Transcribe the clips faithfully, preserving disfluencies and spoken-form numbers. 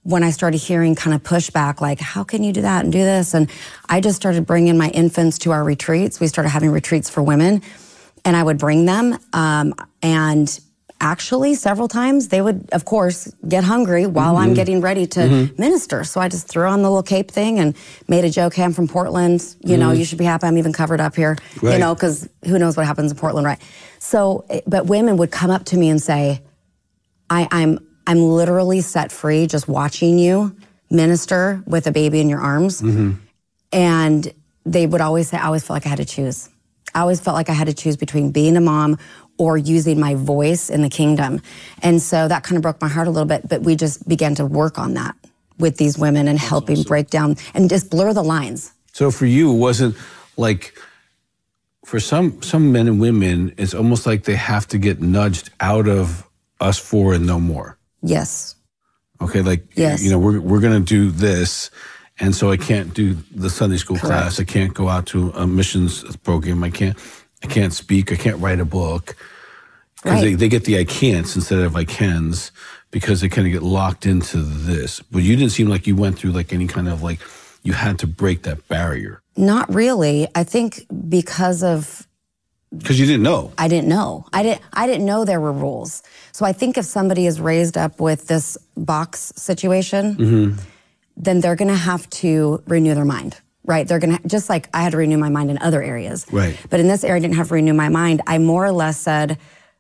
when I started hearing kind of pushback, like, how can you do that and do this? And I just started bringing my infants to our retreats. We started having retreats for women, and I would bring them. Um, and actually, several times, they would, of course, get hungry while mm-hmm. I'm getting ready to mm-hmm. minister. So I just threw on the little cape thing and made a joke, hey, I'm from Portland. You mm-hmm. know, you should be happy I'm even covered up here. Right. You know, because who knows what happens in Portland, right? So, but women would come up to me and say, I, I'm I'm literally set free just watching you minister with a baby in your arms. Mm-hmm. And they would always say, I always felt like I had to choose. I always felt like I had to choose between being a mom or using my voice in the kingdom. And so that kind of broke my heart a little bit, but we just began to work on that with these women and That's helping awesome. break down and just blur the lines. So for you, it wasn't like, for some some men and women, it's almost like they have to get nudged out of us four and no more. Yes. Okay, like, yes. you know, we're we're going to do this, and so I can't do the Sunday school Correct. class. I can't go out to a missions program. I can't I can't speak. I can't write a book. Because right. they, they get the I can'ts instead of I can's because they kind of get locked into this. But you didn't seem like you went through like any kind of like, you had to break that barrier. Not really. I think because of... Because you didn't know. I didn't know. I didn't I didn't know there were rules. So I think if somebody is raised up with this box situation, mm-hmm. then they're going to have to renew their mind, right? They're going to, just like I had to renew my mind in other areas. Right. But in this area, I didn't have to renew my mind. I more or less said,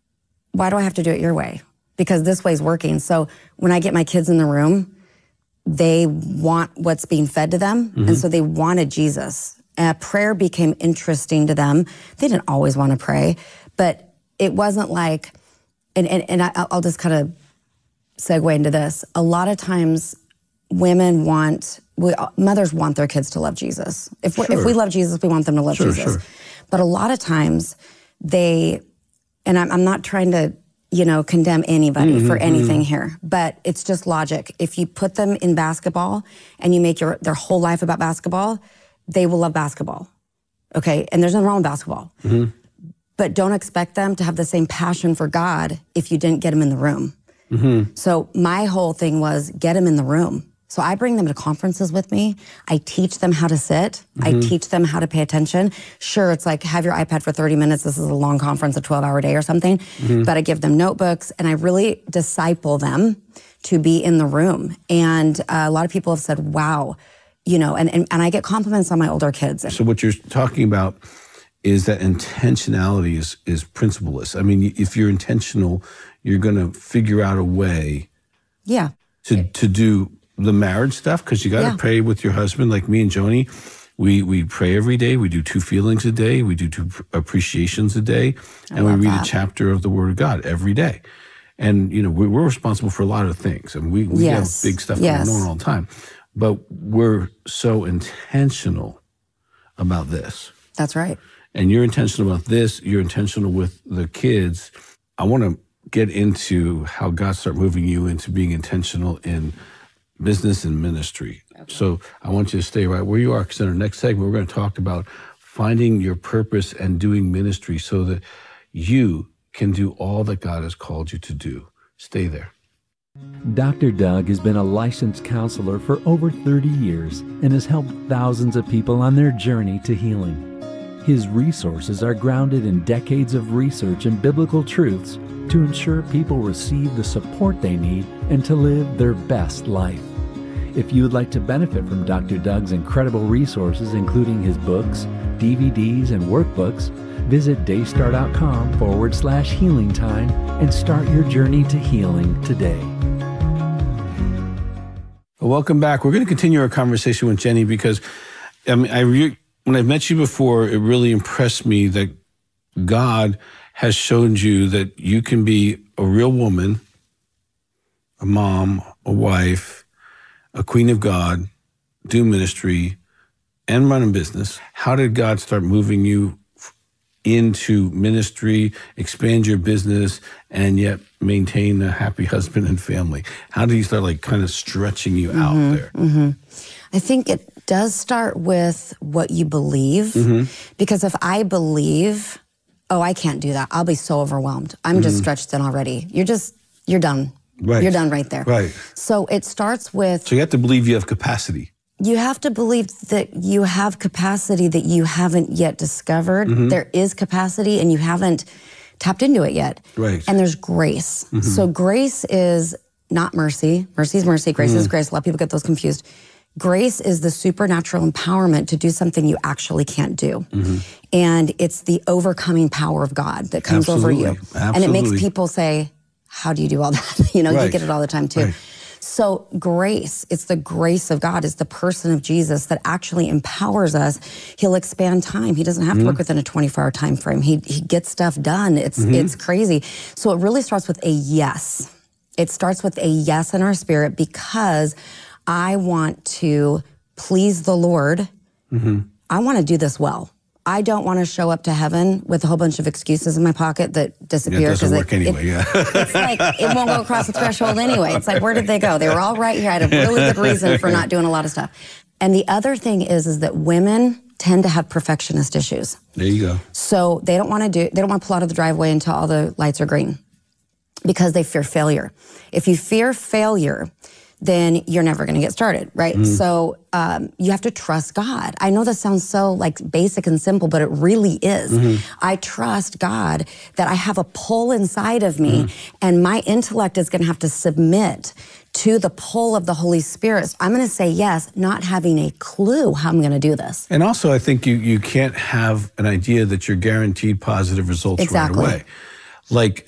why do I have to do it your way? Because this way's working. So when I get my kids in the room, they want what's being fed to them. Mm-hmm. And so they wanted Jesus. Uh, prayer became interesting to them. They didn't always want to pray, but it wasn't like, and, and, and I, I'll just kind of segue into this. A lot of times women want, we, mothers want their kids to love Jesus. If, sure. if we love Jesus, we want them to love sure, Jesus. Sure. But a lot of times they, and I'm, I'm not trying to, you know, condemn anybody mm-hmm, for anything mm-hmm. here, but it's just logic. If you put them in basketball and you make your their whole life about basketball, they will love basketball, okay? And there's nothing wrong with basketball. Mm-hmm. But don't expect them to have the same passion for God if you didn't get them in the room. Mm-hmm. So my whole thing was get them in the room. So I bring them to conferences with me. I teach them how to sit. Mm-hmm. I teach them how to pay attention. Sure, it's like have your iPad for thirty minutes. This is a long conference, a twelve hour day or something. Mm-hmm. But I give them notebooks and I really disciple them to be in the room. And uh, a lot of people have said, wow, you know, and, and, and I get compliments on my older kids. So what you're talking about is that intentionality is, is principleless. I mean, if you're intentional, you're going to figure out a way yeah. to, to do the marriage stuff, because you got to yeah. pray with your husband. Like me and Joni, we, we pray every day. We do two feelings a day. We do two appreciations a day. I and we read that. a chapter of the Word of God every day. And, you know, we, we're responsible for a lot of things. And we, we yes. have big stuff yes. going on all the time. But we're so intentional about this. That's right. And you're intentional about this. You're intentional with the kids. I want to get into how God started moving you into being intentional in business and ministry. Okay. So I want you to stay right where you are, because in our next segment, we're going to talk about finding your purpose and doing ministry so that you can do all that God has called you to do. Stay there. Doctor Doug has been a licensed counselor for over thirty years and has helped thousands of people on their journey to healing. His resources are grounded in decades of research and biblical truths to ensure people receive the support they need and to live their best life. If you would like to benefit from Doctor Doug's incredible resources, including his books, D V Ds, and workbooks, visit daystar.com forward slash healing time and start your journey to healing today. Welcome back. We're going to continue our conversation with Jenny because I mean, I re- when I met you before, it really impressed me that God has shown you that you can be a real woman, a mom, a wife, a queen of God, do ministry, and run a business. How did God start moving you into ministry, expand your business, and yet maintain a happy husband and family? How did he start like kind of stretching you out mm-hmm, there? Mm-hmm. I think it does start with what you believe, mm-hmm. because if I believe, oh, I can't do that, I'll be so overwhelmed. I'm mm-hmm. just stretched thin already. You're just, you're done. Right. You're done right there. Right. So it starts with... So you have to believe you have capacity. You have to believe that you have capacity that you haven't yet discovered. Mm-hmm. There is capacity and you haven't tapped into it yet. Right. And there's grace. Mm-hmm. So grace is not mercy. Mercy is mercy. Grace mm-hmm. is grace. A lot of people get those confused. Grace is the supernatural empowerment to do something you actually can't do. Mm-hmm. And it's the overcoming power of God that comes Absolutely. over you. Absolutely. And it makes people say, how do you do all that? You know, right. you get it all the time too. Right. So grace, it's the grace of God, it's the person of Jesus that actually empowers us. He'll expand time. He doesn't have mm-hmm. to work within a twenty-four hour time frame. He, he gets stuff done. It's, mm-hmm. it's crazy. So it really starts with a yes. It starts with a yes in our spirit because I want to please the Lord. Mm-hmm. I want to do this well. I don't want to show up to heaven with a whole bunch of excuses in my pocket that disappear. Yeah, it doesn't work it, anyway, it, yeah. It's like, it won't go across the threshold anyway. It's like, where did they go? They were all right here. I had a really good reason for not doing a lot of stuff. And the other thing is, is that women tend to have perfectionist issues. There you go. So they don't want to do, they don't want to pull out of the driveway until all the lights are green because they fear failure. If you fear failure, then you're never going to get started, right? Mm. So um, you have to trust God. I know that sounds so like basic and simple, but it really is. Mm-hmm. I trust God that I have a pull inside of me mm. and my intellect is going to have to submit to the pull of the Holy Spirit. So I'm going to say yes, not having a clue how I'm going to do this. And also, I think you, you can't have an idea that you're guaranteed positive results exactly. right away. Like,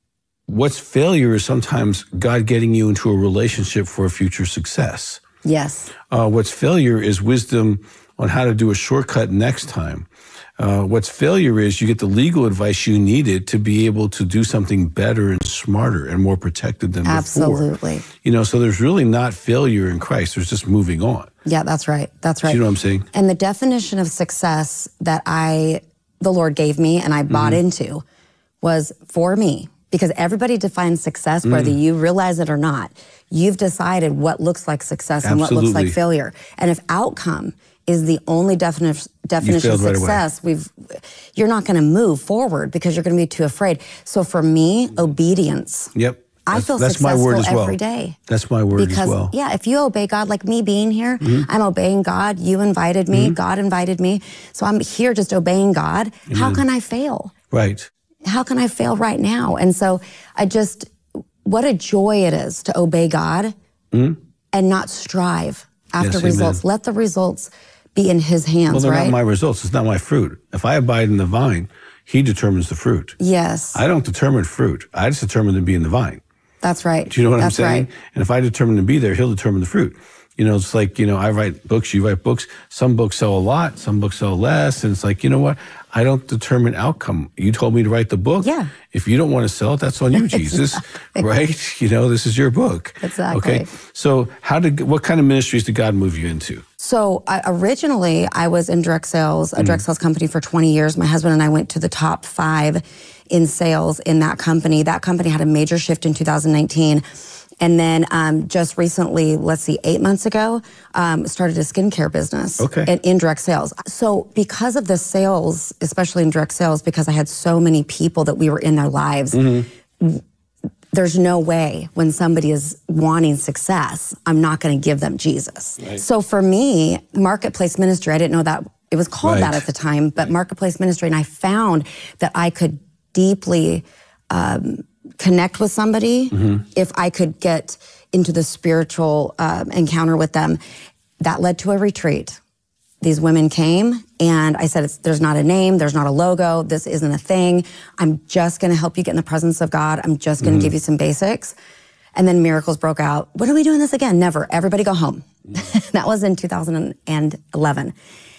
what's failure is sometimes God getting you into a relationship for a future success. Yes. Uh, what's failure is wisdom on how to do a shortcut next time. Uh, what's failure is you get the legal advice you needed to be able to do something better and smarter and more protected than Absolutely. before. Absolutely. You know, so there's really not failure in Christ. There's just moving on. Yeah, that's right. That's right. Do you know what I'm saying? And the definition of success that I, the Lord gave me and I bought mm-hmm. into was for me. Because everybody defines success, mm. whether you realize it or not. You've decided what looks like success Absolutely. and what looks like failure. And if outcome is the only defini- definition of success, right we've you're not going to move forward because you're going to be too afraid. So for me, obedience. Yep. I that's, feel that's successful my word as well. every day. That's my word because, as well. Yeah, if you obey God, like me being here, mm-hmm. I'm obeying God. You invited me. Mm-hmm. God invited me. So I'm here just obeying God. Amen. How can I fail? Right. How can I fail right now? And so I just, what a joy it is to obey God mm-hmm. and not strive after yes, results. Amen. Let the results be in his hands, well, they're right? not my results. It's not my fruit. If I abide in the vine, he determines the fruit. Yes. I don't determine fruit. I just determine to be in the vine. That's right. Do you know what That's I'm saying? Right. And if I determine to be there, he'll determine the fruit. You know, it's like, you know, I write books, you write books. Some books sell a lot, some books sell less. And it's like, you know what? I don't determine outcome. You told me to write the book. Yeah. If you don't want to sell it, that's on you, Jesus. Exactly. Right? You know, this is your book. Exactly. Okay. So how did, what kind of ministries did God move you into? So I, originally I was in direct sales, a direct mm. sales company for twenty years. My husband and I went to the top five in sales in that company. That company had a major shift in two thousand nineteen. And then um, just recently, let's see, eight months ago, um, started a skincare business okay. in, in direct sales. So because of the sales, especially in direct sales, because I had so many people that we were in their lives, mm-hmm. there's no way when somebody is wanting success, I'm not going to give them Jesus. Right. So for me, marketplace ministry, I didn't know that it was called right. that at the time, but marketplace ministry, and I found that I could deeply um, connect with somebody mm-hmm. if I could get into the spiritual um, encounter with them. That led to a retreat. These women came and I said, it's, there's not a name, there's not a logo, this isn't a thing. I'm just going to help you get in the presence of God. I'm just going to mm-hmm. give you some basics. And then miracles broke out. When are we doing this again? Never. Everybody go home. Mm-hmm. That was in two thousand eleven.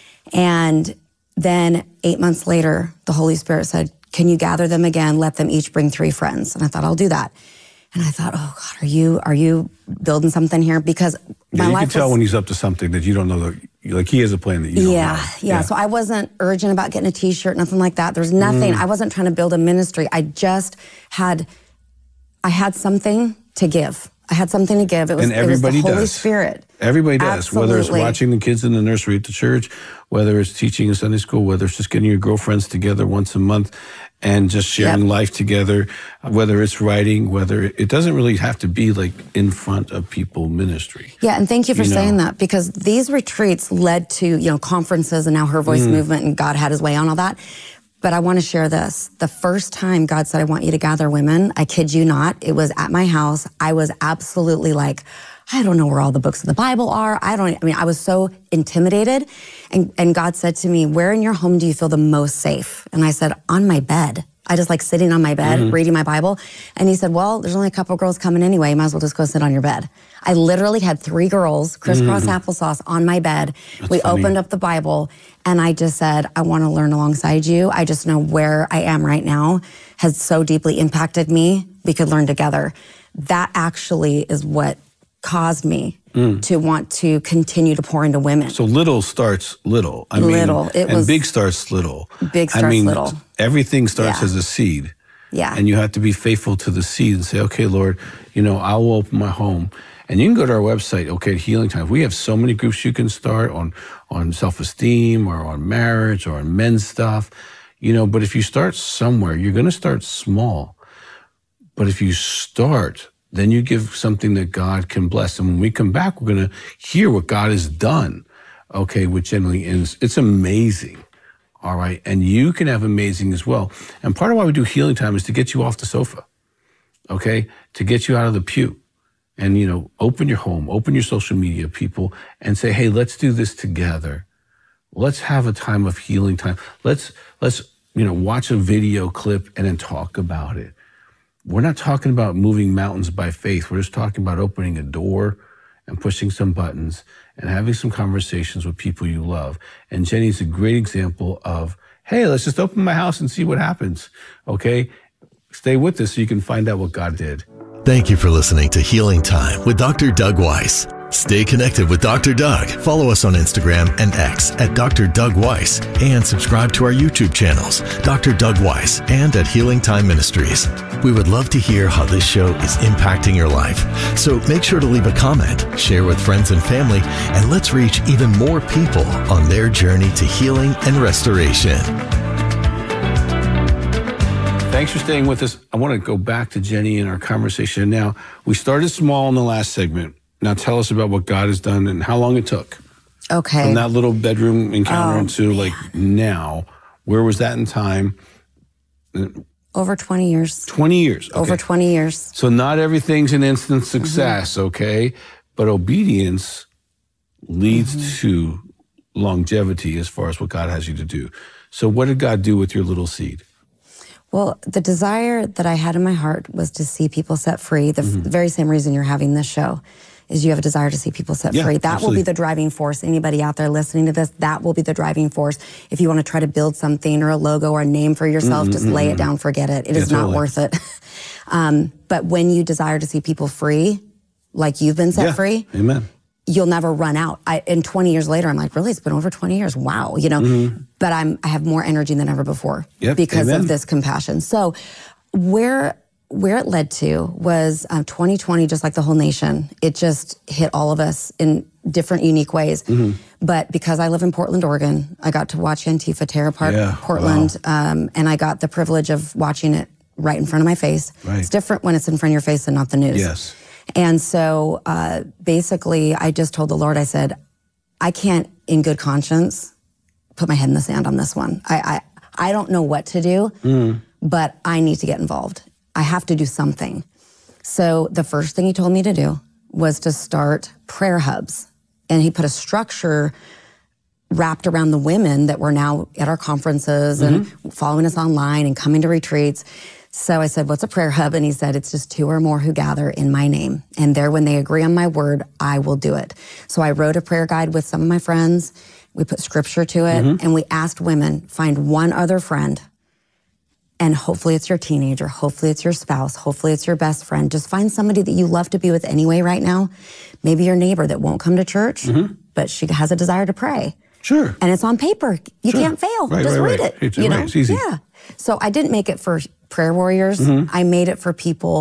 And then eight months later, the Holy Spirit said, can you gather them again? Let them each bring three friends. And I thought, I'll do that. And I thought, oh God, are you are you building something here? Because yeah, my you life can tell was, when he's up to something that you don't know. That, like he has a plan that you don't yeah, know. Yeah, yeah. So I wasn't urgent about getting a T-shirt, nothing like that. There's nothing. Mm. I wasn't trying to build a ministry. I just had, I had something to give. I had something to give. It was, and everybody it was the Holy does. Spirit. Everybody does, Absolutely. whether it's watching the kids in the nursery at the church, whether it's teaching in Sunday school, whether it's just getting your girlfriends together once a month and just sharing Yep. life together, whether it's writing, whether it doesn't really have to be like in front of people ministry. Yeah, and thank you for You know. saying that, because these retreats led to, you know, conferences and now Her Voice Mm. movement, and God had his way on all that. But I want to share this. The first time God said, I want you to gather women, I kid you not, it was at my house. I was absolutely like, I don't know where all the books of the Bible are. I don't, I mean, I was so intimidated. And, and God said to me, where in your home do you feel the most safe? And I said, on my bed. I just like sitting on my bed, Mm-hmm. reading my Bible. And he said, well, there's only a couple girls coming anyway. You might as well just go sit on your bed. I literally had three girls, crisscross applesauce, on my bed. That's we funny. opened up the Bible, and I just said, I want to learn alongside you. I just know where I am right now has so deeply impacted me. We could learn together. That actually is what caused me to want to continue to pour into women. So little starts little. I mean, Little. It and was- big starts little. Big I starts mean, little. everything starts Yeah. as a seed. Yeah. And you have to be faithful to the seed and say, okay, Lord, you know, I will open my home. And you can go to our website, okay, Healing Time. We have so many groups you can start on, on self-esteem or on marriage or on men's stuff, you know, but if you start somewhere, you're going to start small. But if you start, then you give something that God can bless. And when we come back, we're going to hear what God has done, okay, with Generally Ends. It's amazing, all right? And you can have amazing as well. And part of why we do Healing Time is to get you off the sofa, okay, to get you out of the pew. And, you know, open your home, open your social media, people, and say, hey, let's do this together. Let's have a time of healing time. Let's, let's, you know, watch a video clip and then talk about it. We're not talking about moving mountains by faith. We're just talking about opening a door and pushing some buttons and having some conversations with people you love. And Jenny's a great example of, hey, let's just open my house and see what happens, okay? Stay with us so you can find out what God did. Thank you for listening to Healing Time with Doctor Doug Weiss. Stay connected with Doctor Doug. Follow us on Instagram and X at Doctor Doug Weiss, and subscribe to our YouTube channels, Doctor Doug Weiss and at Healing Time Ministries. We would love to hear how this show is impacting your life. So make sure to leave a comment, share with friends and family, and let's reach even more people on their journey to healing and restoration. Thanks for staying with us. I want to go back to Jenny and our conversation. Now, we started small in the last segment. Now tell us about what God has done and how long it took. Okay. From that little bedroom encounter Oh, into like now. Where was that in time? Over twenty years. twenty years. Okay. Over twenty years. So not everything's an instant success, Mm-hmm. okay? But obedience leads Mm-hmm. to longevity as far as what God has you to do. So what did God do with your little seed? Well, the desire that I had in my heart was to see people set free. The, Mm-hmm. f- the very same reason you're having this show is you have a desire to see people set Yeah, free. That absolutely. will be the driving force. Anybody out there listening to this, that will be the driving force. If you want to try to build something or a logo or a name for yourself, just lay it down, forget it. It is Yeah, not totally. worth it. um, but when you desire to see people free, like you've been set Yeah. free, Amen. you'll never run out. I, and twenty years later, I'm like, really, it's been over twenty years. Wow. You know, but I'm, I have more energy than ever before Yep, because amen. of this compassion. So where, where it led to was um, twenty twenty, just like the whole nation, it just hit all of us in different, unique ways. Mm-hmm. But because I live in Portland, Oregon, I got to watch Antifa tear apart Yeah, Portland. Um, and I got the privilege of watching it right in front of my face. Right. It's different when it's in front of your face and not the news. Yes. And so uh, basically, I just told the Lord, I said, I can't, in good conscience, put my head in the sand on this one. I I, I don't know what to do, Mm. but I need to get involved. I have to do something. So the first thing he told me to do was to start prayer hubs. And he put a structure wrapped around the women that were now at our conferences Mm-hmm. and following us online and coming to retreats. So I said, what's a prayer hub? And he said, it's just two or more who gather in my name. And there, when they agree on my word, I will do it. So I wrote a prayer guide with some of my friends. We put scripture to it, Mm-hmm. and we asked women, find one other friend. And hopefully it's your teenager. Hopefully it's your spouse. Hopefully it's your best friend. Just find somebody that you love to be with anyway right now. Maybe your neighbor that won't come to church, Mm-hmm. but she has a desire to pray. Sure. And it's on paper. You Sure. can't fail. Right, Just right, read right. it. It's- you right, know? it's easy. Yeah. So I didn't make it for prayer warriors. Mm-hmm. I made it for people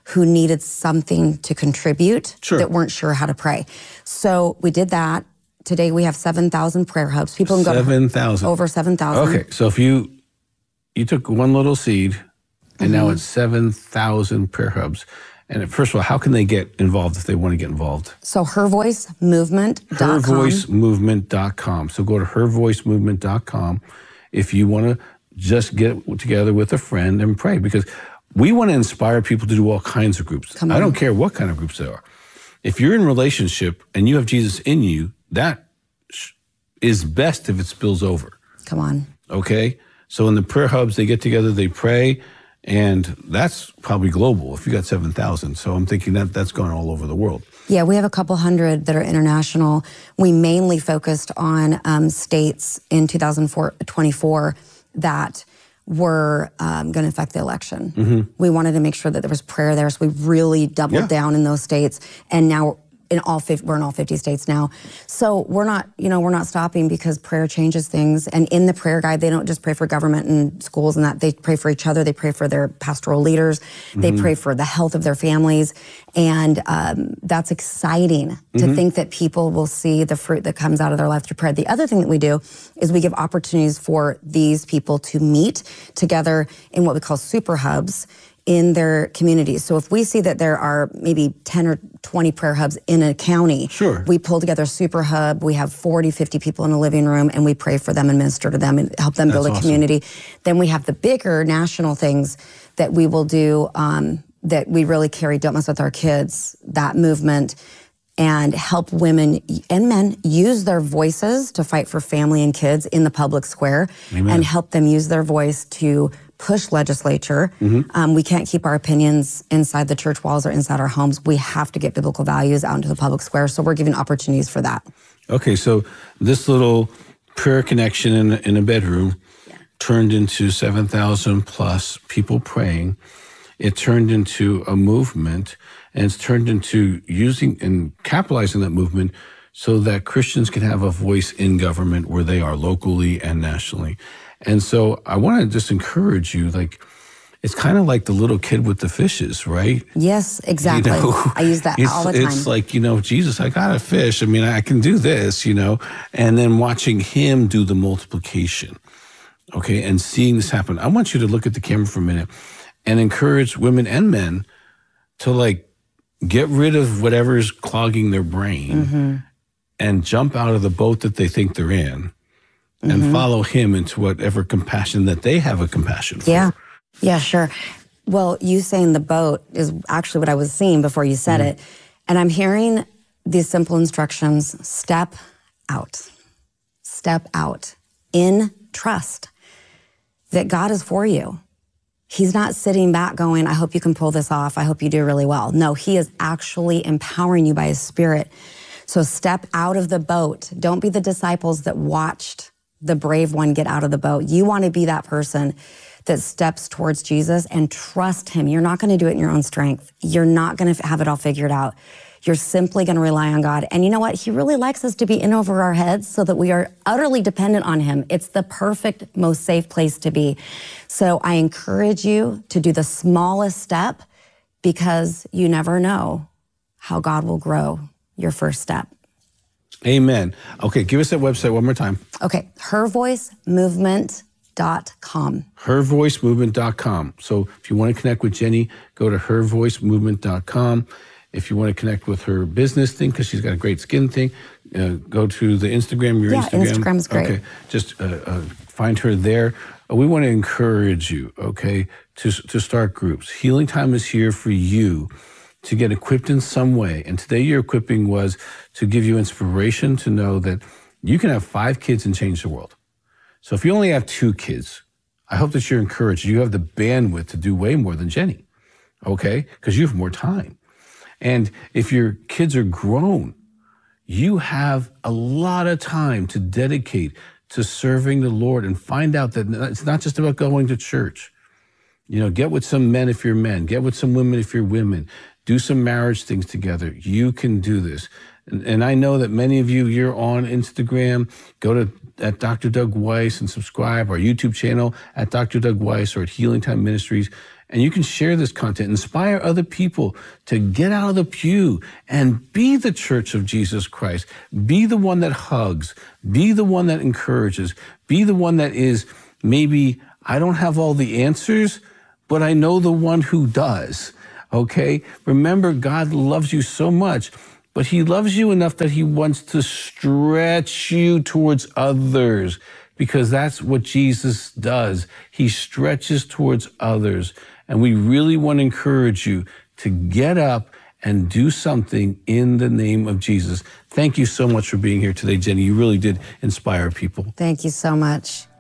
who needed something to contribute Sure. that weren't sure how to pray. So we did that. Today we have seven thousand prayer hubs. People can go seven thousand. over seven thousand. Okay, so if you you took one little seed, and Mm-hmm. now it's seven thousand prayer hubs. And first of all, how can they get involved if they want to get involved? So her voice movement dot com. her voice movement dot com. So go to her voice movement dot com if you want to just get together with a friend and pray, because we want to inspire people to do all kinds of groups. Come I on. don't care what kind of groups they are. If you're in a relationship and you have Jesus in you, that sh- is best if it spills over. Come on. Okay? So in the prayer hubs, they get together, they pray, and that's probably global if you got seven thousand. So I'm thinking that that's going all over the world. Yeah, we have a couple hundred that are international. We mainly focused on um, states in two thousand twenty-four that were um, going to affect the election. Mm-hmm. We wanted to make sure that there was prayer there, so we really doubled Yeah. down in those states. And now in all fifty, we're in all fifty states now. So we're not, you know, we're not stopping because prayer changes things. And in the prayer guide, they don't just pray for government and schools and that. They pray for each other. They pray for their pastoral leaders. They Mm-hmm. pray for the health of their families. And um, that's exciting to Mm-hmm. think that people will see the fruit that comes out of their life through prayer. The other thing that we do is we give opportunities for these people to meet together in what we call super hubs in their communities. So if we see that there are maybe ten or twenty prayer hubs in a county, Sure. we pull together a super hub. We have forty, fifty people in a living room, and we pray for them and minister to them and help them build That's a awesome. community. Then we have the bigger national things that we will do um, that we really carry Don't Mess With Our Kids, that movement, and help women and men use their voices to fight for family and kids in the public square. Amen. And help them use their voice to push legislature. Mm-hmm. Um, we can't keep our opinions inside the church walls or inside our homes. We have to get biblical values out into the public square. So we're giving opportunities for that. Okay, so this little prayer connection in, in a bedroom turned into seven thousand plus people praying. It turned into a movement, and it's turned into using and capitalizing that movement so that Christians can have a voice in government where they are locally and nationally. And so I want to just encourage you, like, it's kind of like the little kid with the fishes, right? Yes, exactly. You know, I use that it's, all the time. It's like, you know, Jesus, I got a fish. I mean, I can do this, you know, and then watching him do the multiplication, okay, and seeing this happen. I want you to look at the camera for a minute and encourage women and men to, like, get rid of whatever's clogging their brain Mm-hmm. and jump out of the boat that they think they're in and Mm-hmm. follow him into whatever compassion that they have a compassion for. Yeah. Yeah, sure. Well, you saying the boat is actually what I was seeing before you said it. And I'm hearing these simple instructions: step out, step out in trust that God is for you. He's not sitting back going, I hope you can pull this off. I hope you do really well. No, he is actually empowering you by his spirit. So step out of the boat. Don't be the disciples that watched the brave one get out of the boat. You want to be that person that steps towards Jesus and trust him. You're not going to do it in your own strength. You're not going to have it all figured out. You're simply going to rely on God. And you know what? He really likes us to be in over our heads so that we are utterly dependent on him. It's the perfect, most safe place to be. So I encourage you to do the smallest step, because you never know how God will grow your first step. Amen. Okay, give us that website one more time. Okay, her voice movement dot com. her voice movement dot com. So if you want to connect with Jenny, go to her voice movement dot com. If you want to connect with her business thing, because she's got a great skin thing, uh, go to the Instagram, your Yeah, Instagram. Instagram's great. Okay, just uh, uh, find her there. Uh, we want to encourage you, okay, to, to start groups. Healing Time is here for you to get equipped in some way. And today your equipping was to give you inspiration to know that you can have five kids and change the world. So if you only have two kids, I hope that you're encouraged. You have the bandwidth to do way more than Jenny, okay? Because you have more time. And if your kids are grown, you have a lot of time to dedicate to serving the Lord, and find out that it's not just about going to church. You know, get with some men if you're men, get with some women if you're women, do some marriage things together. You can do this. And, and I know that many of you, you're on Instagram. Go to at Doctor Doug Weiss and subscribe, our YouTube channel at Doctor Doug Weiss or at Healing Time Ministries, and you can share this content, inspire other people to get out of the pew and be the church of Jesus Christ. Be the one that hugs. Be the one that encourages. Be the one that is, maybe I don't have all the answers, but I know the one who does, okay? Remember, God loves you so much, but he loves you enough that he wants to stretch you towards others, because that's what Jesus does. He stretches towards others. And we really want to encourage you to get up and do something in the name of Jesus. Thank you so much for being here today, Jenny. You really did inspire people. Thank you so much.